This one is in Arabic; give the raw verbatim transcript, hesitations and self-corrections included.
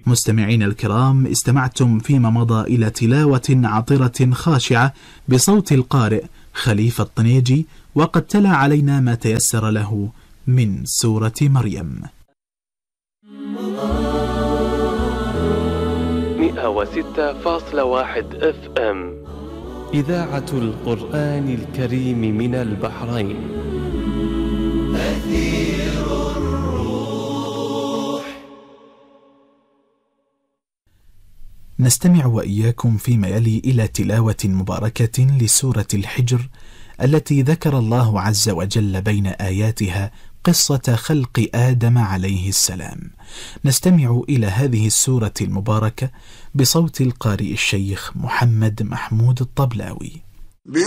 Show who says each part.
Speaker 1: مستمعين الكرام، استمعتم فيما مضى إلى تلاوة عطرة خاشعة بصوت القارئ خليفة الطنيجي، وقد تلا علينا ما تيسر له من سورة مريم.
Speaker 2: مئة وستة فاصلة واحد اف ام، إذاعة القرآن الكريم من البحرين. أثير الروح.
Speaker 1: نستمع وإياكم فيما يلي إلى تلاوة مباركة لسورة الحجر، التي ذكر الله عز وجل بين آياتها قصة خلق آدم عليه السلام. نستمع إلى هذه السورة المباركة بصوت القارئ الشيخ محمد محمود الطبلاوي.